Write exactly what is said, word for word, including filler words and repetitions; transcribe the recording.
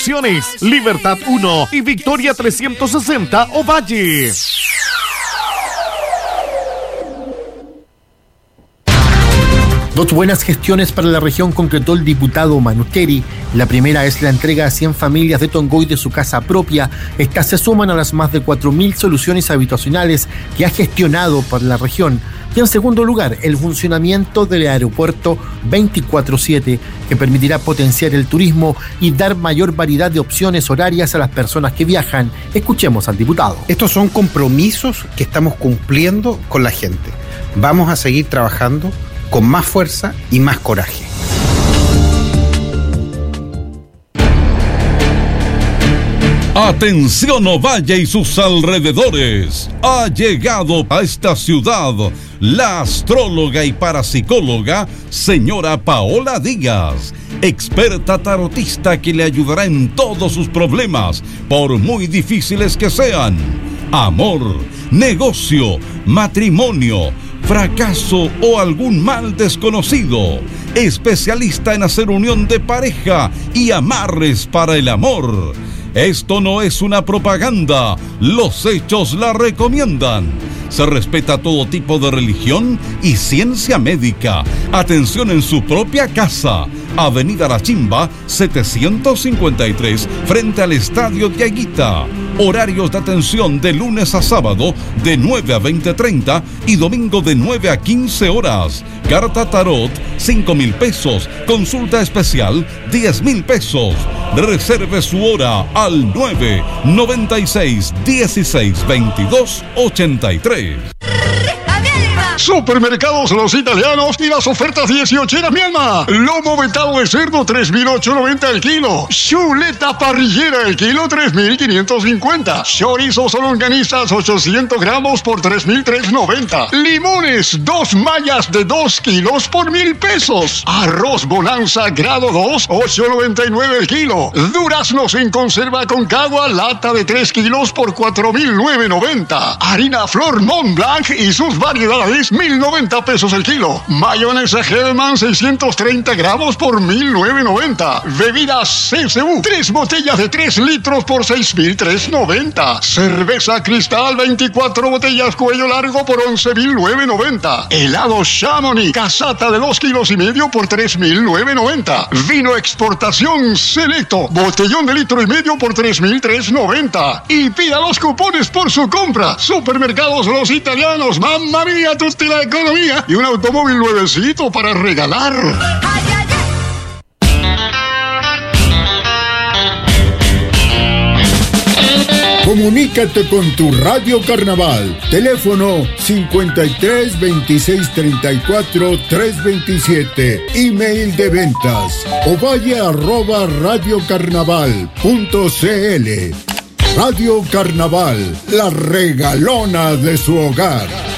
Libertad uno y Victoria trescientos sesenta Ovalle. Dos buenas gestiones para la región concretó el diputado Manusteri. La primera es la entrega a cien familias de Tongoy de su casa propia. Estas se suman a las más de cuatro mil soluciones habitacionales que ha gestionado para la región. Y en segundo lugar, el funcionamiento del aeropuerto veinticuatro siete, que permitirá potenciar el turismo y dar mayor variedad de opciones horarias a las personas que viajan. Escuchemos al diputado. Estos son compromisos que estamos cumpliendo con la gente. Vamos a seguir trabajando con más fuerza y más coraje. Atención Ovalle y sus alrededores. Ha llegado a esta ciudad la astróloga y parapsicóloga señora Paola Díaz, experta tarotista que le ayudará en todos sus problemas, por muy difíciles que sean. Amor, negocio, matrimonio, fracaso o algún mal desconocido. Especialista en hacer unión de pareja y amarres para el amor. Esto no es una propaganda, los hechos la recomiendan. Se respeta todo tipo de religión y ciencia médica. Atención en su propia casa. Avenida La Chimba, setecientos cincuenta y tres, frente al Estadio de Aguita. Horarios de atención de lunes a sábado de nueve a veinte treinta y domingo de nueve a quince horas. Carta Tarot, cinco mil pesos. Consulta especial, diez mil pesos. Reserve su hora al nueve noventa y seis dieciséis veintidós ochenta y tres. Supermercados Los Italianos y las ofertas dieciocheras, mi alma. Lomo vetado de cerdo, tres mil ochocientos noventa el kilo. Chuleta parrillera el kilo, tres mil quinientos cincuenta. Chorizos o longanizas, ochocientos gramos por tres mil trescientos noventa. Limones, dos mallas de dos kilos por mil pesos. Arroz Bonanza grado dos, ocho noventa y nueve el kilo. Duraznos en conserva con cagua, lata de tres kilos por cuatro mil novecientos noventa. Harina Flor Mont Blanc y sus variedades, mil noventa pesos el kilo. Mayonesa Hellman, seiscientos treinta gramos por mil novecientos noventa. Bebidas C C U, tres botellas de tres litros por seis mil trescientos noventa. Cerveza Cristal, veinticuatro botellas cuello largo por once mil novecientos noventa. Helado Chamonix, casata de dos kilos y medio por tres mil novecientos noventa. Vino exportación selecto, botellón de litro y medio por tres mil trescientos noventa. Y pida los cupones por su compra. Supermercados Los Italianos, mamma mía, tutti la economía, y un automóvil nuevecito para regalar. Comunícate con tu Radio Carnaval. Teléfono cincuenta y tres, veintiséis, treinta y cuatro, trescientos veintisiete. Email de ventas ovalle arroba radiocarnaval punto cl. Radio Carnaval, la regalona de su hogar.